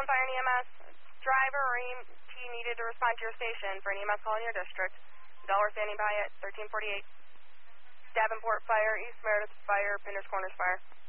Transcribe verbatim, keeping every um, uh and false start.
one Fire and E M S. Driver or E M T needed to respond to your station for an E M S call in your district. Delaware standing by at thirteen forty-eight. Davenport Fire, East Meredith Fire, Pinders Corners Fire.